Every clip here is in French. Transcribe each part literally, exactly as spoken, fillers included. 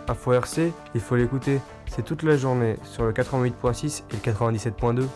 Info R C, il faut l'écouter. C'est toute la journée sur le quatre-vingt-huit virgule six et le quatre-vingt-dix-sept virgule deux.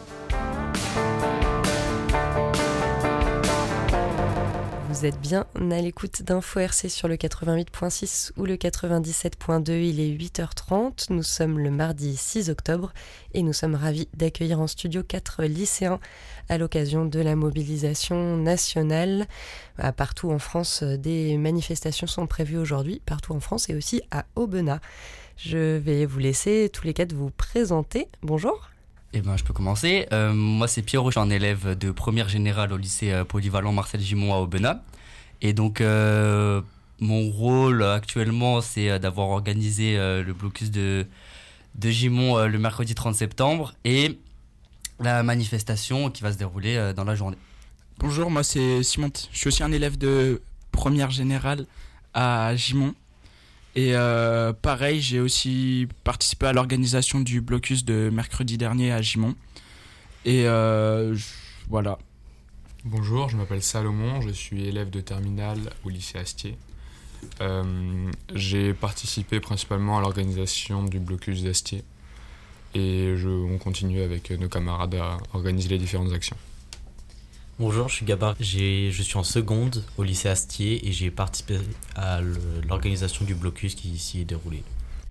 Vous êtes bien à l'écoute d'Info R C sur le quatre-vingt-huit virgule six ou le quatre-vingt-dix-sept virgule deux. Il est huit heures trente, nous sommes le mardi six octobre et nous sommes ravis d'accueillir en studio quatre lycéens à l'occasion de la mobilisation nationale. Partout en France, des manifestations sont prévues aujourd'hui, partout en France et aussi à Aubenas. Je vais vous laisser tous les quatre vous présenter. Bonjour. Eh ben, je peux commencer. Euh, moi, c'est Pierrot, je suis un élève de première générale au lycée euh, polyvalent Marcel Gimond à Aubenas. Et donc, euh, mon rôle actuellement, c'est euh, d'avoir organisé euh, le blocus de, de Gimond euh, le mercredi trente septembre et la manifestation qui va se dérouler euh, dans la journée. Bonjour, moi c'est Simon. Je suis aussi un élève de première générale à Gimond. Et euh, pareil, j'ai aussi participé à l'organisation du blocus de mercredi dernier à Gimond. Et euh, je, voilà. Bonjour, je m'appelle Salomon, je suis élève de terminale au lycée Astier. Euh, j'ai participé principalement à l'organisation du blocus d'Astier. Et je, on continue avec nos camarades à organiser les différentes actions. Bonjour, je suis Gabin, j'ai, je suis en seconde au lycée Astier et j'ai participé à l'organisation du blocus qui s'y est déroulé.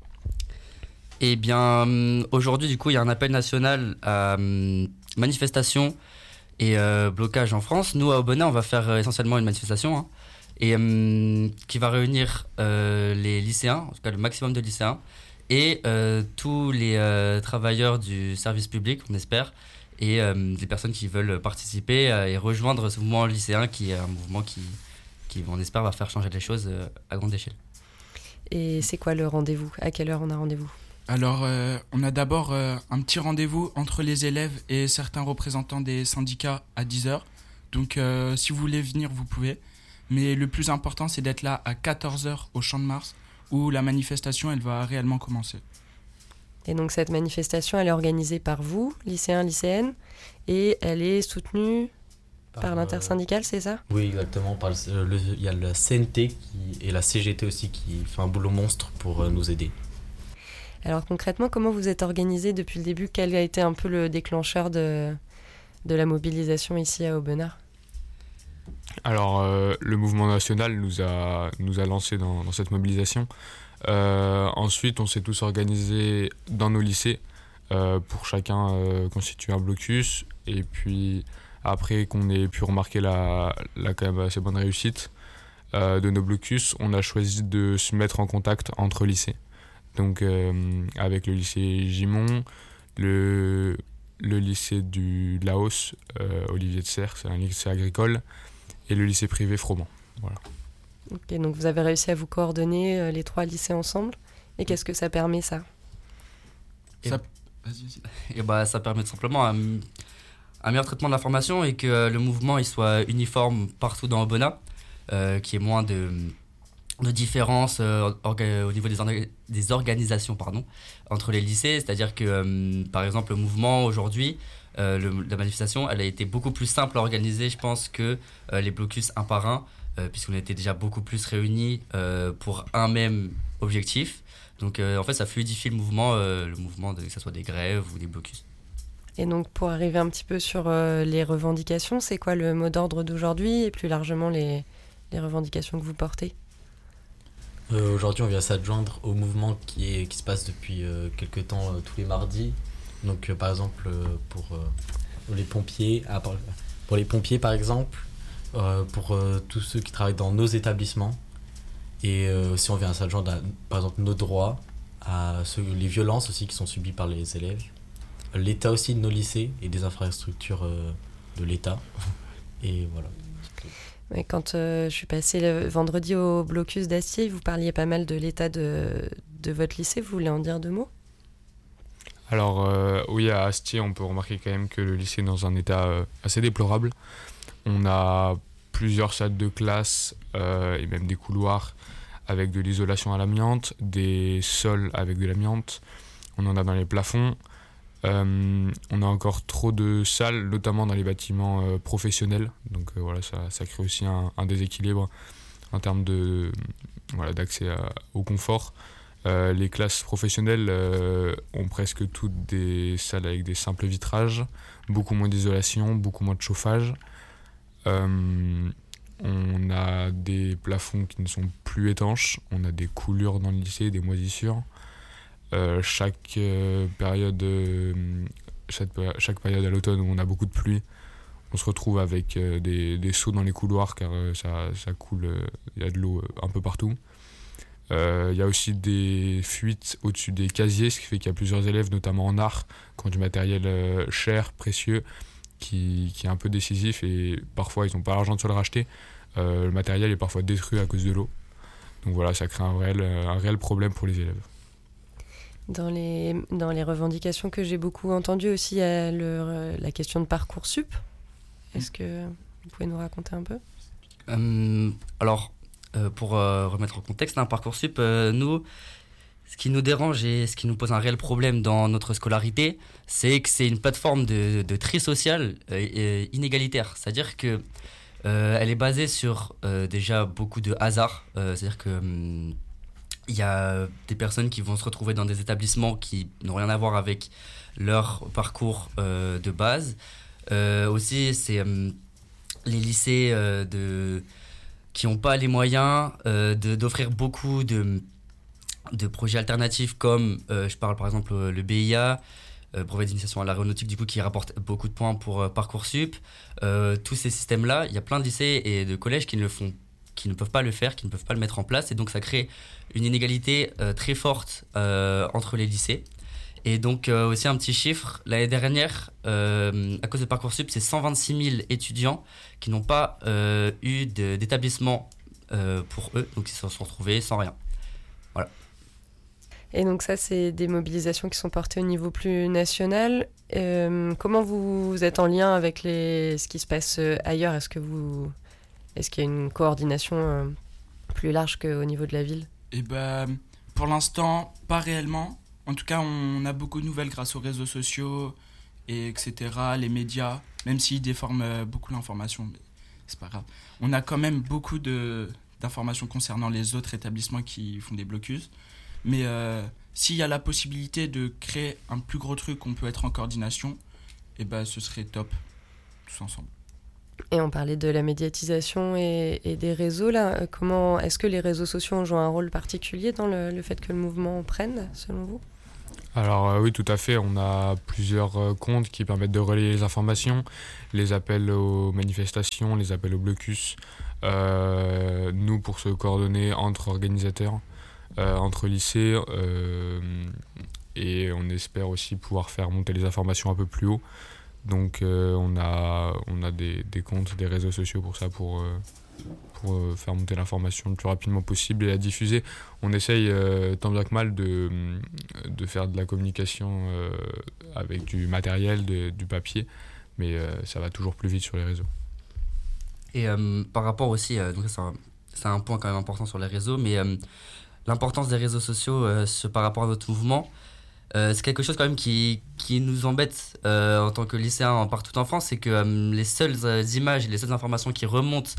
Eh bien, aujourd'hui, du coup, il y a un appel national à euh, manifestation et euh, blocage en France. Nous, à Aubenas, on va faire euh, essentiellement une manifestation hein, et, euh, qui va réunir euh, les lycéens, en tout cas le maximum de lycéens, et euh, tous les euh, travailleurs du service public, on espère, et euh, des personnes qui veulent participer euh, et rejoindre ce mouvement lycéen qui est un mouvement qui, qui on espère, va faire changer les choses euh, à grande échelle. Et c'est quoi le rendez-vous ? À quelle heure on a rendez-vous ? Alors, euh, on a d'abord euh, un petit rendez-vous entre les élèves et certains représentants des syndicats à dix heures. Donc, euh, si vous voulez venir, vous pouvez. Mais le plus important, c'est d'être là à quatorze heures au Champ de Mars, où la manifestation, elle va réellement commencer. Et donc cette manifestation, elle est organisée par vous, lycéens, lycéennes, et elle est soutenue par, par l'intersyndicale, euh, c'est ça ? Oui, exactement. Par le, le, il y a la C N T qui, et la C G T aussi qui fait un boulot monstre pour euh, nous aider. Alors concrètement, comment vous êtes organisés depuis le début ? Quel a été un peu le déclencheur de, de la mobilisation ici à Aubenas ? Alors, euh, le mouvement national nous a, nous a lancé dans, dans cette mobilisation. Euh, ensuite, on s'est tous organisés dans nos lycées euh, pour chacun euh, constituer un blocus. Et puis, après qu'on ait pu remarquer la, la quand même assez bonne réussite euh, de nos blocus, on a choisi de se mettre en contact entre lycées. Donc, euh, avec le lycée Gimond, le, le lycée du Laos, euh, Olivier de Serres, c'est un lycée agricole, et le lycée privé Froment. Voilà. Ok, donc vous avez réussi à vous coordonner euh, les trois lycées ensemble. Et qu'est-ce que ça permet, ça ? et ça... Vas-y, vas-y. Et bah, ça permet tout simplement un, un meilleur traitement de l'information et que euh, le mouvement il soit uniforme partout dans Aubenas, euh, qu'il y ait moins de, de différences euh, orga- au niveau des, orga- des organisations pardon, entre les lycées. C'est-à-dire que, euh, par exemple, le mouvement aujourd'hui, euh, le, la manifestation, elle a été beaucoup plus simple à organiser, je pense, que euh, les blocus un par un. Euh, puisqu'on était déjà beaucoup plus réunis euh, pour un même objectif. Donc euh, en fait ça fluidifie le mouvement, euh, le mouvement de, que ce soit des grèves ou des blocus. Et donc pour arriver un petit peu sur euh, les revendications, c'est quoi le mot d'ordre d'aujourd'hui et plus largement les, les revendications que vous portez ? euh, Aujourd'hui on vient s'adjoindre au mouvement qui, est, qui se passe depuis euh, quelques temps euh, tous les mardis. Donc euh, par exemple euh, pour euh, les pompiers, ah, pour les pompiers par exemple, Euh, pour euh, tous ceux qui travaillent dans nos établissements et euh, si on vient à s'adjoindre à, par exemple nos droits, à ceux, les violences aussi qui sont subies par les élèves, l'état aussi de nos lycées et des infrastructures euh, de l'état et voilà. Ouais, quand euh, je suis passée le vendredi au blocus d'Astier, vous parliez pas mal de l'état de, de votre lycée, vous voulez en dire deux mots ? Alors euh, oui, à Astier, on peut remarquer quand même que le lycée est dans un état euh, assez déplorable. On a plusieurs salles de classe euh, et même des couloirs avec de l'isolation à l'amiante, des sols avec de l'amiante, on en a dans les plafonds. Euh, on a encore trop de salles, notamment dans les bâtiments euh, professionnels. Donc euh, voilà, ça, ça crée aussi un, un déséquilibre en termes de, voilà, d'accès à, au confort. Euh, les classes professionnelles euh, ont presque toutes des salles avec des simples vitrages, beaucoup moins d'isolation, beaucoup moins de chauffage. Euh, on a des plafonds qui ne sont plus étanches, on a des coulures dans le lycée, des moisissures. Euh, chaque, euh, période, euh, chaque, chaque période à l'automne où on a beaucoup de pluie, on se retrouve avec euh, des, des seaux dans les couloirs car euh, ça, ça coule, il euh, y a de l'eau euh, un peu partout. Il euh, y a aussi des fuites au-dessus des casiers, ce qui fait qu'il y a plusieurs élèves, notamment en art, qui ont du matériel euh, cher, précieux, qui, qui est un peu décisif et parfois ils n'ont pas l'argent de se le racheter. Euh, le matériel est parfois détruit à cause de l'eau. Donc voilà, ça crée un réel, un réel problème pour les élèves. Dans les, dans les revendications que j'ai beaucoup entendues aussi, il y a le, la question de Parcoursup. Est-ce que vous pouvez nous raconter un peu ? euh, Alors, euh, pour euh, remettre en contexte, hein, Parcoursup, euh, nous, ce qui nous dérange et ce qui nous pose un réel problème dans notre scolarité, c'est que c'est une plateforme de, de tri social euh, et inégalitaire. C'est-à-dire que euh, elle est basée sur euh, déjà beaucoup de hasard. Euh, c'est-à-dire que hum, il y a des personnes qui vont se retrouver dans des établissements qui n'ont rien à voir avec leur parcours euh, de base. Euh, aussi, c'est euh, les lycées euh, de, qui n'ont pas les moyens euh, de, d'offrir beaucoup de, de projets alternatifs comme, euh, je parle par exemple le B I A, euh, brevet d'initiation à l'aéronautique, du coup, qui rapporte beaucoup de points pour euh, Parcoursup. Euh, tous ces systèmes-là, il y a plein de lycées et de collèges qui ne le font, qui ne peuvent pas le faire, qui ne peuvent pas le mettre en place, et donc ça crée une inégalité euh, très forte euh, entre les lycées. Et donc euh, aussi un petit chiffre, l'année dernière, euh, à cause de Parcoursup, c'est cent vingt-six mille étudiants qui n'ont pas euh, eu de, d'établissement euh, pour eux, donc ils se sont retrouvés sans rien. Voilà. Et donc ça, c'est des mobilisations qui sont portées au niveau plus national. Euh, comment vous, vous êtes en lien avec les, ce qui se passe ailleurs ? Est-ce que vous, est-ce qu'il y a une coordination euh, plus large qu'au niveau de la ville ? Eh ben, pour l'instant, pas réellement. En tout cas, on a beaucoup de nouvelles grâce aux réseaux sociaux, et etc., les médias, même s'ils déforment beaucoup l'information, mais c'est pas grave. On a quand même beaucoup de, d'informations concernant les autres établissements qui font des blocus. Mais euh, s'il y a la possibilité de créer un plus gros truc, on peut être en coordination, eh ben, ce serait top, tous ensemble. Et on parlait de la médiatisation et, et des réseaux, là. Comment, est-ce que les réseaux sociaux ont joué un rôle particulier dans le, le fait que le mouvement prenne, selon vous ? Alors euh, oui, tout à fait. On a plusieurs euh, comptes qui permettent de relayer les informations, les appels aux manifestations, les appels au blocus. Euh, nous, pour se coordonner entre organisateurs, euh, entre lycées, euh, et on espère aussi pouvoir faire monter les informations un peu plus haut. Donc euh, on a, on a des, des comptes, des réseaux sociaux pour ça, pour, euh, pour euh, faire monter l'information le plus rapidement possible et la diffuser. On essaye euh, tant bien que mal de, de faire de la communication euh, avec du matériel, de, du papier, mais euh, ça va toujours plus vite sur les réseaux. Et euh, par rapport aussi, euh, donc ça, c'est, un, c'est un point quand même important sur les réseaux, mais euh, l'importance des réseaux sociaux euh, par rapport à notre mouvement, Euh, c'est quelque chose quand même qui, qui nous embête euh, en tant que lycéens partout en France, c'est que euh, les seules euh, images et les seules informations qui remontent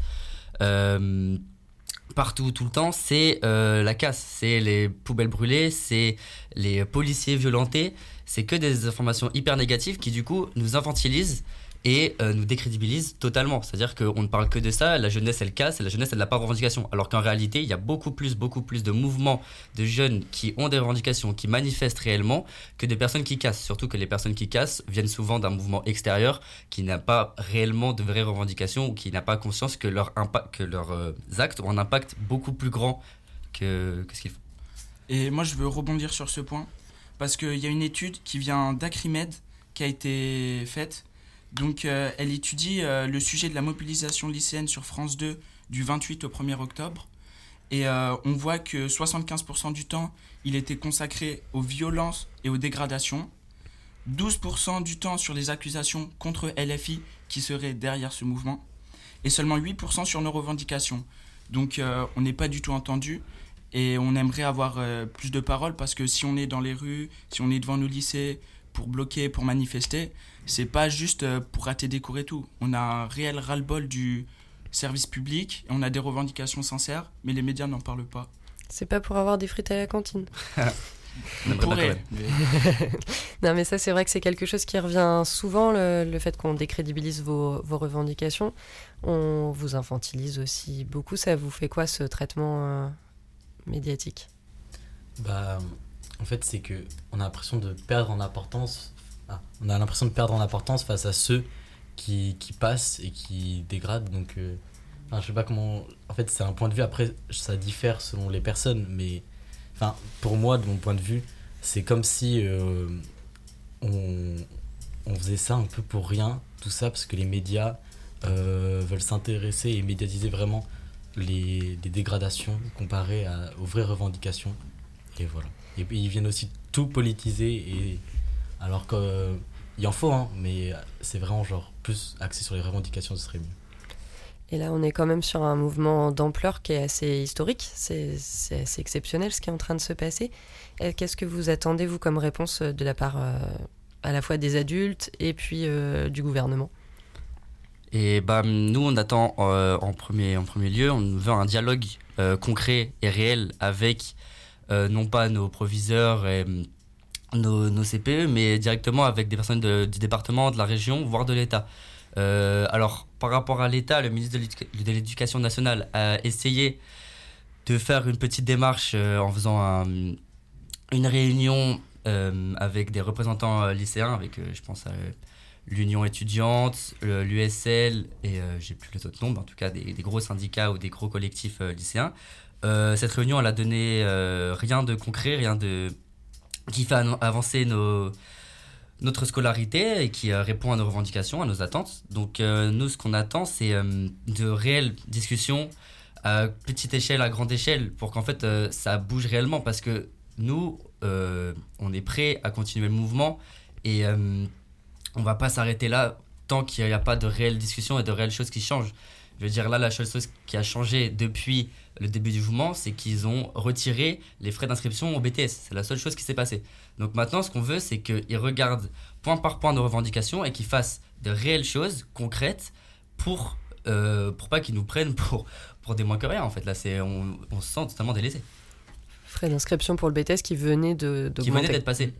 euh, partout tout le temps, c'est euh, la casse, c'est les poubelles brûlées, c'est les policiers violentés, c'est que des informations hyper négatives qui du coup nous infantilisent et euh, nous décrédibilise totalement. C'est-à-dire qu'on ne parle que de ça, la jeunesse elle casse, et la jeunesse elle n'a pas de revendication. Alors qu'en réalité, il y a beaucoup plus, beaucoup plus de mouvements de jeunes qui ont des revendications, qui manifestent réellement, que des personnes qui cassent. Surtout que les personnes qui cassent viennent souvent d'un mouvement extérieur qui n'a pas réellement de vraies revendications ou qui n'a pas conscience que, leur impact, que leurs euh, actes ont un impact beaucoup plus grand que, que ce qu'ils font. Et moi je veux rebondir sur ce point, parce qu'il y a une étude qui vient d'Acrimed qui a été faite. Donc, euh, elle étudie euh, le sujet de la mobilisation lycéenne sur France deux du vingt-huit au premier octobre. Et euh, on voit que soixante-quinze pour cent du temps, il était consacré aux violences et aux dégradations. douze pour cent du temps sur les accusations contre L F I qui seraient derrière ce mouvement. Et seulement huit pour cent sur nos revendications. Donc, euh, on n'est pas du tout entendu. Et on aimerait avoir euh, plus de paroles, parce que si on est dans les rues, si on est devant nos lycées pour bloquer, pour manifester, c'est pas juste pour rater des cours et tout. On a un réel ras-le-bol du service public, et on a des revendications sincères, mais les médias n'en parlent pas. C'est pas pour avoir des frites à la cantine. On aimerait bien quand même. mais- Non, mais ça, c'est vrai que c'est quelque chose qui revient souvent, le, le fait qu'on décrédibilise vos, vos revendications. On vous infantilise aussi beaucoup. Ça vous fait quoi, ce traitement euh, médiatique? Bah, en fait, c'est que on a l'impression de perdre en importance. Ah, on a l'impression de perdre en importance face à ceux qui, qui passent et qui dégradent. Donc, euh, enfin, je sais pas comment. En fait, c'est un point de vue. Après, ça diffère selon les personnes, mais enfin, pour moi, de mon point de vue, c'est comme si euh, on, on faisait ça un peu pour rien, tout ça, parce que les médias euh, veulent s'intéresser et médiatiser vraiment les, les dégradations comparées à, aux vraies revendications. Et voilà. Et puis ils viennent aussi tout politiser, et alors qu'il en faut, hein, mais c'est vraiment genre plus axé sur les revendications, ce serait mieux. Et là, on est quand même sur un mouvement d'ampleur qui est assez historique. C'est, c'est assez exceptionnel ce qui est en train de se passer. Et qu'est-ce que vous attendez, vous, comme réponse de la part euh, à la fois des adultes et puis euh, du gouvernement? Et bah, nous, on attend euh, en, premier, en premier lieu, on veut un dialogue euh, concret et réel avec euh, non pas nos proviseurs et nos, nos C P E, mais directement avec des personnes de, du département, de la région, voire de l'État. Euh, alors, par rapport à l'État, le ministre de, l'éduc- de l'Éducation nationale a essayé de faire une petite démarche euh, en faisant un, une réunion euh, avec des représentants euh, lycéens, avec, euh, je pense, à euh, l'Union étudiante, le- l'U S L et euh, j'ai plus les autres noms, mais en tout cas des, des gros syndicats ou des gros collectifs euh, lycéens. Euh, cette réunion, elle a donné euh, rien de concret, rien de qui fait an- avancer nos notre scolarité et qui euh, répond à nos revendications, à nos attentes. Donc euh, nous, ce qu'on attend, c'est euh, de réelles discussions à petite échelle, à grande échelle, pour qu'en fait euh, ça bouge réellement, parce que nous, euh, on est prêts à continuer le mouvement et euh, on va pas s'arrêter là tant qu'il n'y a pas de réelles discussions et de réelles choses qui changent. Je veux dire, là, la seule chose qui a changé depuis le début du mouvement, c'est qu'ils ont retiré les frais d'inscription au B T S. C'est la seule chose qui s'est passée. Donc maintenant, ce qu'on veut, c'est qu'ils regardent point par point nos revendications et qu'ils fassent de réelles choses concrètes pour, euh, pour pas qu'ils nous prennent pour, pour des moins que rien. En fait, là, c'est, on, on se sent totalement délaissé. Frais d'inscription pour le B T S qui venait de, Qui d'augmenter. venait d'être passé.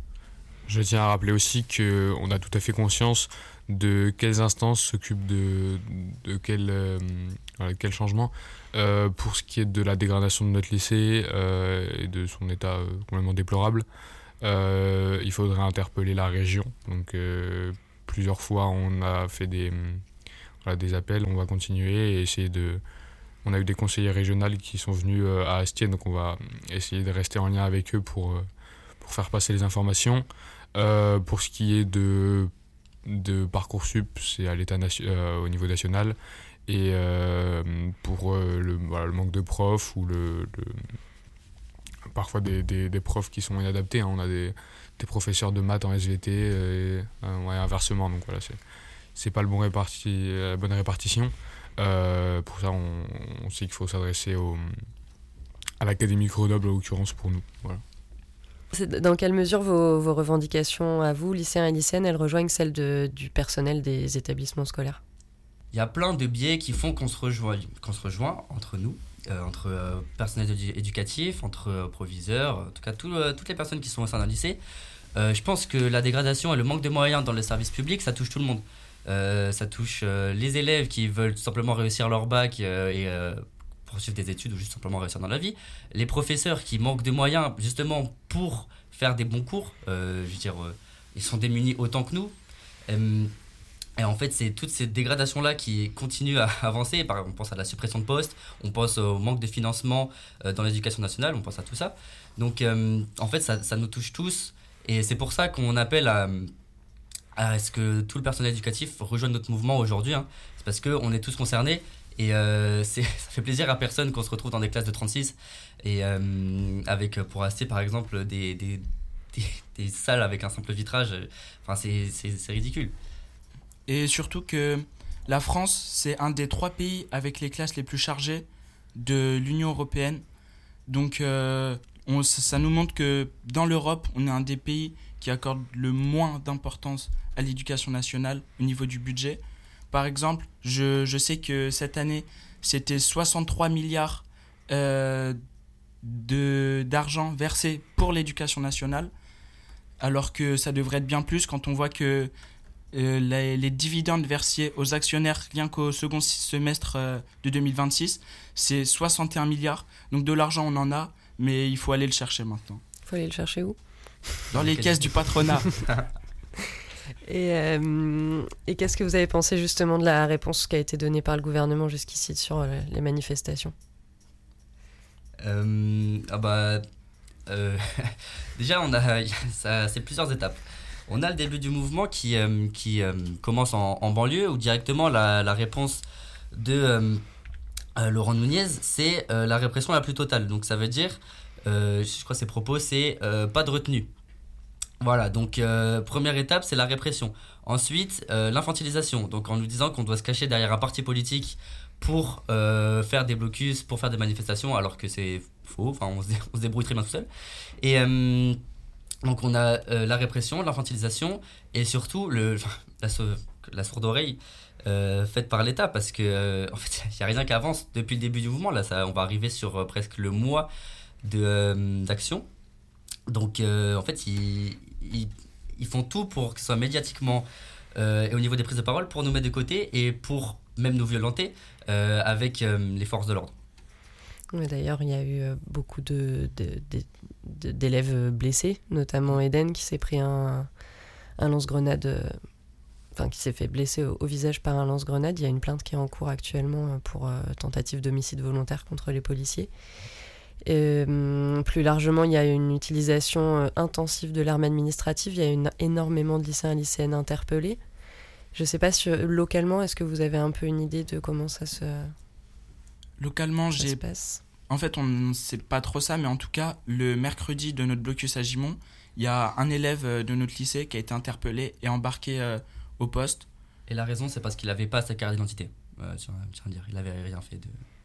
Je tiens à rappeler aussi qu'on a tout à fait conscience de quelles instances s'occupent de, de quel, euh, voilà, quel changement. Euh, pour ce qui est de la dégradation de notre lycée euh, et de son état euh, complètement déplorable, euh, il faudrait interpeller la région. Donc euh, plusieurs fois on a fait des, voilà, des appels, on va continuer et essayer de... On a eu des conseillers régionaux qui sont venus euh, à Astier, donc on va essayer de rester en lien avec eux pour, euh, pour faire passer les informations. Euh, pour ce qui est de, de Parcoursup, c'est à l'état nation- euh, au niveau national. Et euh, pour euh, le, voilà, le manque de profs ou le, le parfois des, des, des profs qui sont inadaptés, hein. On a des, des professeurs de maths en S V T et euh, ouais, inversement, donc voilà, c'est, c'est pas le bon réparti, la bonne répartition. Euh, pour ça, on, on sait qu'il faut s'adresser au, à l'Académie Grenoble en l'occurrence pour nous. Voilà. C'est dans quelle mesure vos, vos revendications à vous, lycéens et lycéennes, elles rejoignent celles de, du personnel des établissements scolaires? Il y a plein de biais qui font qu'on se rejoint, qu'on se rejoint entre nous, euh, entre euh, personnel édu- éducatif, entre euh, proviseurs, en tout cas tout, euh, toutes les personnes qui sont au sein d'un lycée. Euh, je pense que la dégradation et le manque de moyens dans les services publics, ça touche tout le monde. Euh, ça touche euh, les élèves qui veulent tout simplement réussir leur bac euh, et euh, poursuivre des études ou juste simplement réussir dans la vie. Les professeurs qui manquent de moyens justement pour faire des bons cours, euh, je veux dire, euh, ils sont démunis autant que nous. Euh, Et en fait, c'est toutes ces dégradations-là qui continuent à avancer. Par exemple, on pense à la suppression de postes, on pense au manque de financement euh, dans l'éducation nationale, on pense à tout ça. Donc, euh, en fait, ça, ça nous touche tous. Et c'est pour ça qu'on appelle à, à ce que tout le personnel éducatif rejoigne notre mouvement aujourd'hui. Hein. C'est parce qu'on est tous concernés. Et euh, c'est, ça fait plaisir à personne qu'on se retrouve dans des classes de trente-six. Et euh, avec, pour Astier, par exemple, des, des, des, des salles avec un simple vitrage. Enfin, c'est, c'est, c'est ridicule. Et surtout que la France, c'est un des trois pays avec les classes les plus chargées de l'Union européenne. Donc euh, on, ça nous montre que dans l'Europe, on est un des pays qui accorde le moins d'importance à l'éducation nationale au niveau du budget. Par exemple, je, je sais que cette année, c'était soixante-trois milliards euh, de, d'argent versé pour l'éducation nationale, alors que ça devrait être bien plus quand on voit que euh, les, les dividendes versés aux actionnaires rien qu'au second semestre euh, de deux mille vingt-six, c'est soixante et un milliards. Donc de l'argent, on en a, mais il faut aller le chercher maintenant. Il faut aller le chercher où ? Dans les caisses du patronat. Et, euh, et qu'est-ce que vous avez pensé justement de la réponse qui a été donnée par le gouvernement jusqu'ici sur euh, les manifestations ? Euh, ah bah, euh, déjà, on a, ça, c'est plusieurs étapes. On a le début du mouvement qui, euh, qui euh, commence en, en banlieue, où directement la, la réponse de euh, euh, Laurent Nunez, c'est euh, la répression la plus totale. Donc ça veut dire, euh, je crois que ses propos, c'est euh, pas de retenue. Voilà, donc euh, première étape, c'est la répression. Ensuite, euh, l'infantilisation, donc en nous disant qu'on doit se cacher derrière un parti politique pour euh, faire des blocus, pour faire des manifestations, alors que c'est faux, enfin on se, dé- on se débrouille très bien tout seul. Et euh, donc on a euh, la répression, l'infantilisation, et surtout le, la, sau- la sourde oreille euh, faite par l'État, parce que euh, en fait, il n'y a rien qui avance depuis le début du mouvement. Là, ça, on va arriver sur euh, presque le mois de, euh, d'action. Donc euh, en fait, ils, ils, ils font tout pour que ce soit médiatiquement euh, et au niveau des prises de parole pour nous mettre de côté et pour même nous violenter euh, avec euh, les forces de l'ordre. Ouais, d'ailleurs, il y a eu euh, beaucoup de, de, de, de- d'élèves blessés, notamment Eden qui s'est pris un, un lance-grenade, euh, enfin qui s'est fait blesser au, au visage par un lance-grenade. Il y a une plainte qui est en cours actuellement euh, pour euh, tentative d'homicide volontaire contre les policiers. Et, hum, plus largement, il y a une utilisation euh, intensive de l'arme administrative. Il y a une, énormément de lycéens et lycéennes interpellés. Je ne sais pas si euh, localement, est-ce que vous avez un peu une idée de comment ça se, Localement, ça j'ai se passe ? En fait, on ne sait pas trop ça, mais en tout cas, le mercredi de notre blocus à Gimont, il y a un élève euh, de notre lycée qui a été interpellé et embarqué euh, au poste. Et la raison, c'est parce qu'il n'avait pas sa carte d'identité. Euh, tiens, tiens à dire, il n'avait rien fait de...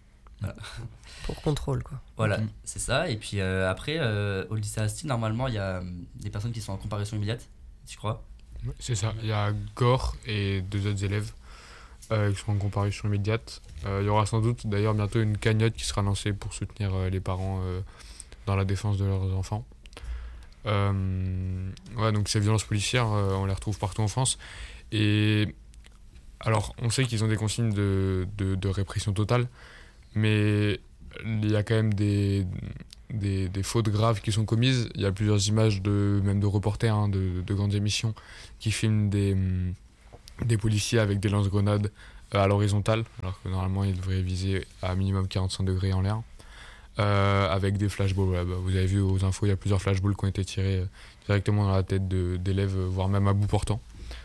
Pour contrôle, quoi. Voilà, Mhm. c'est ça. Et puis euh, après, euh, au lycée Asti, normalement, il y a euh, des personnes qui sont en comparution immédiate, tu crois ? Ouais, c'est ça. Il y a Gore et deux autres élèves euh, qui sont en comparution immédiate. Euh, il y aura sans doute d'ailleurs bientôt une cagnotte qui sera lancée pour soutenir euh, les parents euh, dans la défense de leurs enfants. Euh, ouais, donc ces violences policières, euh, on les retrouve partout en France. Et alors, on sait qu'ils ont des consignes de, de, de répression totale, mais il y a quand même des, des, des fautes graves qui sont commises. Il y a plusieurs images, de, même de reporters, hein, de, de grandes émissions, qui filment des, des policiers avec des lance-grenades euh, à l'horizontale, alors que normalement ils devraient viser à minimum quarante-cinq degrés en l'air, euh, avec des flashballs. Voilà, bah, vous avez vu aux infos, il y a plusieurs flashballs qui ont été tirés euh, directement dans la tête de, d'élèves, voire même à bout portant.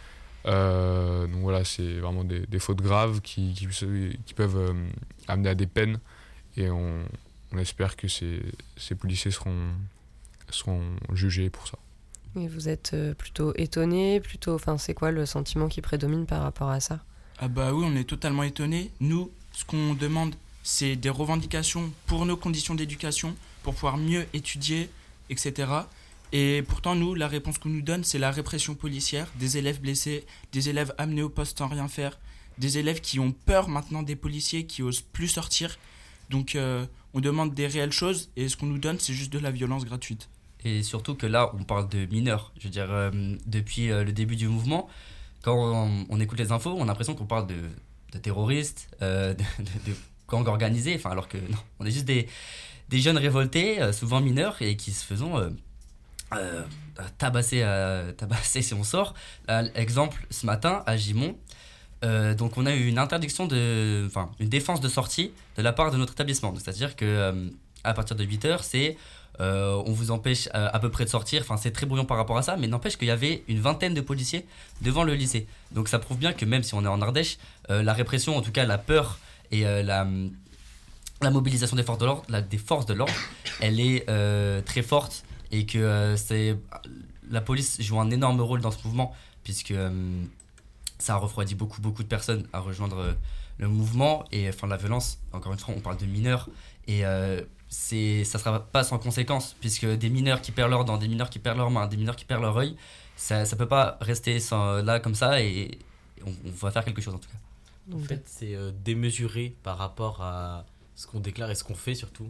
Euh, donc voilà, c'est vraiment des, des fautes graves qui, qui, qui peuvent euh, amener à des peines, et on, on espère que ces, ces policiers seront, seront jugés pour ça. Et vous êtes euh, plutôt étonné, plutôt, enfin, c'est quoi le sentiment qui prédomine par rapport à ça ? Ah bah oui, on est totalement étonnés. Nous, ce qu'on demande, c'est des revendications pour nos conditions d'éducation, pour pouvoir mieux étudier, et cetera. Et pourtant, nous, la réponse qu'on nous donne, c'est la répression policière, des élèves blessés, des élèves amenés au poste sans rien faire, des élèves qui ont peur maintenant des policiers, qui osent plus sortir. Donc, euh, on demande des réelles choses, et ce qu'on nous donne, c'est juste de la violence gratuite. Et surtout que là, on parle de mineurs. Je veux dire, euh, depuis euh, le début du mouvement, quand on, on écoute les infos, on a l'impression qu'on parle de, de terroristes, euh, de, de, de gangs organisés, enfin, alors que non, on est juste des, des jeunes révoltés, euh, souvent mineurs, et qui se faisons euh, euh, tabasser, euh, tabasser si on sort. Euh, exemple, ce matin, à Gimont, euh, donc on a eu une interdiction, de, enfin, une défense de sortie de la part de notre établissement. Donc, c'est-à-dire que euh, à partir de huit heures, c'est... Euh, on vous empêche euh, à peu près de sortir, enfin c'est très brouillon par rapport à ça, mais n'empêche qu'il y avait une vingtaine de policiers devant le lycée. Donc ça prouve bien que même si on est en Ardèche, euh, la répression, en tout cas la peur et euh, la, la mobilisation des forces de l'ordre, la, des forces de l'ordre, elle est euh, très forte, et que euh, c'est, la police joue un énorme rôle dans ce mouvement, puisque euh, ça a refroidi beaucoup beaucoup de personnes à rejoindre euh, le mouvement. Et enfin la violence, encore une fois on parle de mineurs, et euh, c'est, ça ne sera pas sans conséquence, puisque des mineurs qui perdent leurs dents, des mineurs qui perdent leurs mains, des mineurs qui perdent leur œil, ça ne peut pas rester sans, là comme ça, et on, on va faire quelque chose en tout cas. En fait, c'est euh, démesuré par rapport à ce qu'on déclare et ce qu'on fait surtout.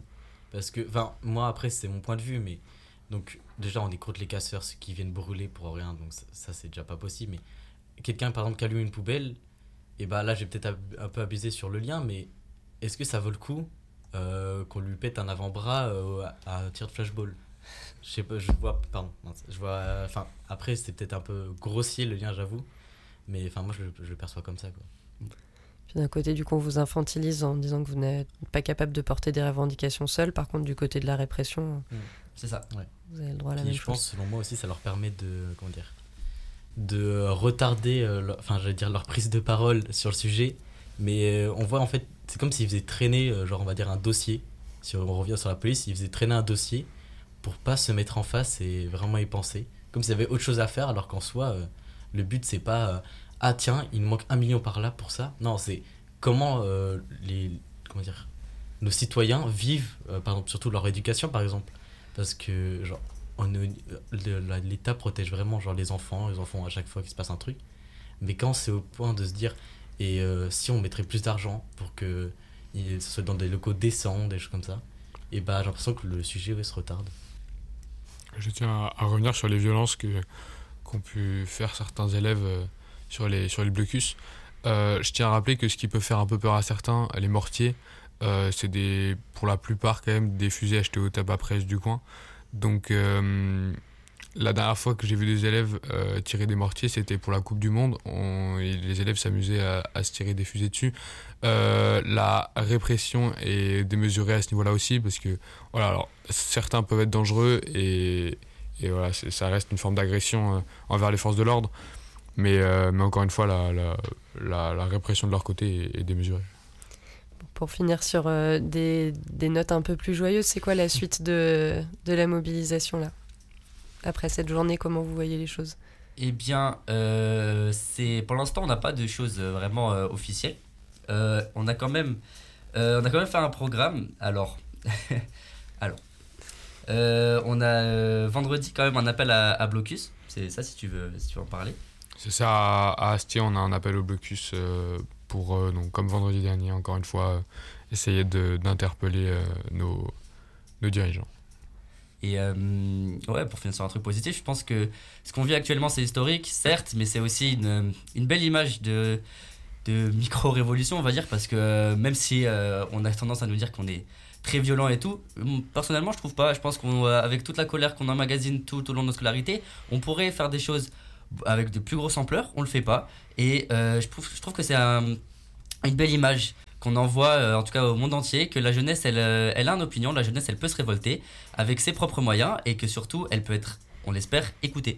Parce que, enfin, moi après c'est mon point de vue, mais donc déjà on est contre les casseurs, ceux qui viennent brûler pour rien, donc ça, ça c'est déjà pas possible. Mais quelqu'un par exemple qui allume une poubelle, et bah là j'ai peut-être ab- un peu abusé sur le lien, mais est-ce que ça vaut le coup euh, qu'on lui pète un avant-bras euh, à, à tir de flashball? Je sais pas, je vois, pardon, mince, je vois, enfin après c'est peut-être un peu grossier le lien, j'avoue, mais enfin moi je, je le perçois comme ça quoi. Puis d'un côté, du coup, on vous infantilise en disant que vous n'êtes pas capable de porter des revendications seul. Par contre, du côté de la répression, C'est ça. Ouais. vous avez le droit à la Puis même je chose. pense, selon moi aussi, ça leur permet de, comment dire, de retarder, euh, leur- enfin, j'allais dire leur prise de parole sur le sujet. Mais euh, on voit en fait, c'est comme s'ils faisaient traîner, euh, genre on va dire un dossier. Si on revient sur la police, ils faisaient traîner un dossier pour pas se mettre en face et vraiment y penser. Comme s'il y avait autre chose à faire, alors qu'en soi, euh, le but c'est pas euh, ah tiens, il me manque un million par là pour ça. Non, c'est comment euh, les, comment dire, nos citoyens vivent, euh, par exemple, surtout leur éducation par exemple. Parce que genre, on, euh, le- la- l'État protège vraiment genre, les enfants, les enfants à chaque fois qu'il se passe un truc. Mais quand c'est au point de se dire, et euh, si on mettrait plus d'argent pour que il- ce soit dans des locaux décents, des choses comme ça, et bah j'ai l'impression que le sujet ouais, se retarde. Je tiens à, à revenir sur les violences que, qu'ont pu faire certains élèves euh, sur les, sur les blocus. Euh, je tiens à rappeler que ce qui peut faire un peu peur à certains, les mortiers, euh, c'est des, pour la plupart quand même des fusées achetées au tabac presse du coin. Donc euh, la dernière fois que j'ai vu des élèves euh, tirer des mortiers, c'était pour la Coupe du Monde. On, et les élèves s'amusaient à, à se tirer des fusées dessus. Euh, la répression est démesurée à ce niveau-là aussi, parce que voilà, alors, certains peuvent être dangereux et, et voilà, c'est, ça reste une forme d'agression euh, envers les forces de l'ordre. Mais, euh, mais encore une fois, la, la, la, la répression de leur côté est, est démesurée. Pour finir sur euh, des, des notes un peu plus joyeuses, c'est quoi la suite de, de la mobilisation là? Après cette journée, comment vous voyez les choses? Eh bien, euh, c'est, pour l'instant, on n'a pas de choses euh, vraiment euh, officielles. Euh, on a quand même, euh, on a quand même fait un programme. Alors, alors, euh, on a euh, vendredi quand même un appel à, à blocus. C'est ça, si tu veux, si tu veux en parler. C'est ça, à, à Astier, on a un appel au blocus euh, pour, euh, donc, comme vendredi dernier, encore une fois, euh, essayer de, d'interpeller euh, nos, nos dirigeants. Et euh, ouais, pour finir sur un truc positif, je pense que ce qu'on vit actuellement, c'est historique, certes, mais c'est aussi une, une belle image de, de micro-révolution, on va dire, parce que euh, même si euh, on a tendance à nous dire qu'on est très violent et tout, personnellement, je trouve pas. Je pense qu'avec toute la colère qu'on emmagasine tout au long de notre scolarité, on pourrait faire des choses avec de plus grosses ampleurs, on le fait pas. Et euh, je, trouve, je trouve que c'est un, une belle image qu'on envoie, euh, en tout cas au monde entier, que la jeunesse, elle, euh, elle a une opinion, la jeunesse, elle peut se révolter avec ses propres moyens et que surtout, elle peut être, on l'espère, écoutée.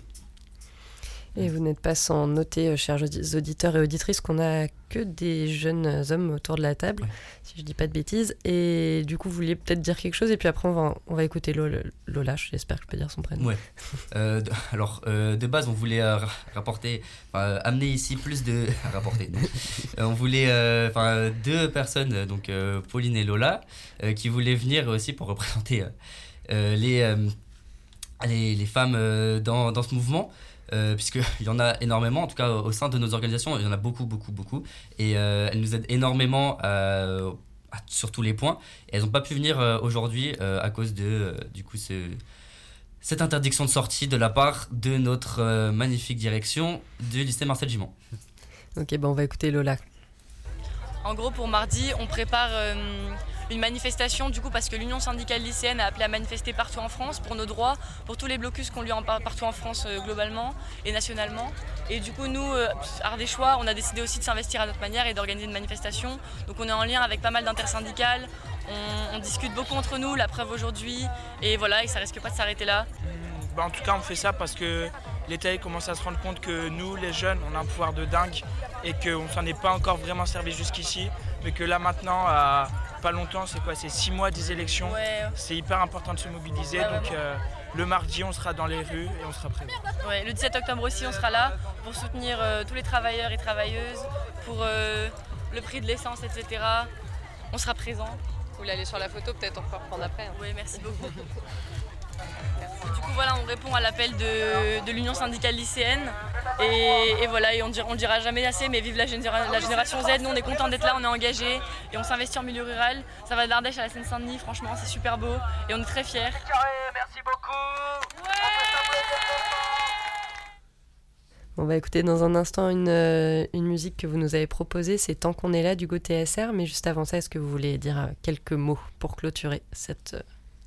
Et vous n'êtes pas sans noter, euh, chers auditeurs et auditrices, qu'on n'a que des jeunes hommes autour de la table, ouais. Si je dis pas de bêtises. Et du coup, vous vouliez peut-être dire quelque chose, et puis après, on va, on va écouter Lola, Lola, j'espère que je peux dire son prénom. Ouais. Euh, de, alors, euh, de base, on voulait euh, rapporter, euh, amener ici plus de... rapporter, non. euh, on voulait euh, deux personnes, donc euh, Pauline et Lola, euh, qui voulaient venir aussi pour représenter euh, euh, les, euh, les, les femmes euh, dans, dans ce mouvement. Euh, puisqu'il y en a énormément, en tout cas au sein de nos organisations, il y en a beaucoup, beaucoup, beaucoup. Et euh, elles nous aident énormément à, à, sur tous les points. Et elles n'ont pas pu venir euh, aujourd'hui euh, à cause de euh, du coup, ce, cette interdiction de sortie de la part de notre euh, magnifique direction du lycée Marcel Gimond. Ok, ben on va écouter Lola. En gros, pour mardi, on prépare euh, une manifestation, du coup, parce que l'Union syndicale lycéenne a appelé à manifester partout en France pour nos droits, pour tous les blocus qu'on lui en parle partout en France euh, globalement et nationalement. Et du coup, nous, euh, Ardéchois, on a décidé aussi de s'investir à notre manière et d'organiser une manifestation. Donc on est en lien avec pas mal d'intersyndicales, on, on discute beaucoup entre nous, la preuve aujourd'hui, et voilà, et ça risque pas de s'arrêter là. Mmh, bah en tout cas, on fait ça parce que l'État commence à se rendre compte que nous, les jeunes, on a un pouvoir de dingue et qu'on ne s'en est pas encore vraiment servi jusqu'ici, mais que là maintenant, à pas longtemps, c'est quoi, c'est six mois des élections, ouais. C'est hyper important de se mobiliser, ouais, donc euh, le mardi, on sera dans les rues et on sera présent. Ouais, le dix-sept octobre aussi, on sera là pour soutenir euh, tous les travailleurs et travailleuses, pour euh, le prix de l'essence, et cetera. On sera présent. Vous voulez aller sur la photo, peut-être on peut reprendre après. Hein. Oui, merci beaucoup. Du coup, voilà, on répond à l'appel de, de l'Union syndicale lycéenne Et, et voilà, et on ne le dira jamais assez, mais vive la, généra- la génération Z. Nous, on est contents d'être là, on est engagés et on s'investit en milieu rural. Ça va de l'Ardèche à la Seine-Saint-Denis, franchement, c'est super beau et on est très fiers. Merci beaucoup. Ouais. On va écouter dans un instant une, euh, une musique que vous nous avez proposée, c'est Tant qu'on est là du Go T S R, mais juste avant ça, est-ce que vous voulez dire euh, quelques mots pour clôturer cette euh, émission ?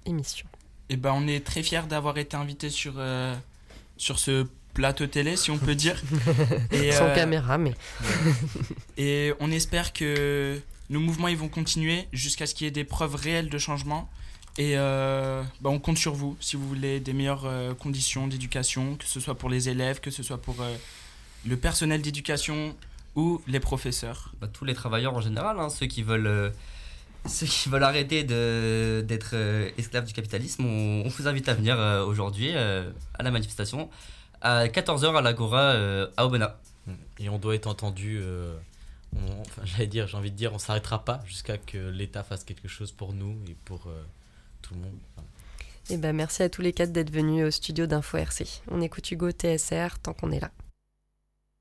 Eh ben, on est très fiers d'avoir été invités sur, euh, sur ce plateau télé, si on peut dire. Et, Sans euh, caméra, mais... Et on espère que nos mouvements ils vont continuer jusqu'à ce qu'il y ait des preuves réelles de changement. Et euh, bah on compte sur vous si vous voulez des meilleures euh, conditions d'éducation, que ce soit pour les élèves, que ce soit pour euh, le personnel d'éducation ou les professeurs. Bah, tous les travailleurs en général, hein, ceux qui veulent, euh, ceux qui veulent arrêter de, d'être euh, esclaves du capitalisme, on, on vous invite à venir euh, aujourd'hui euh, à la manifestation à quatorze heures à l'Agora euh, à Aubenas. Et on doit être entendu, euh, on, enfin, j'allais dire, j'ai envie de dire, on s'arrêtera pas jusqu'à que l'État fasse quelque chose pour nous et pour euh, tout le monde. Enfin, Eh ben, merci à tous les quatre d'être venus au studio d'Info R C. On écoute Hugo T S R tant qu'on est là.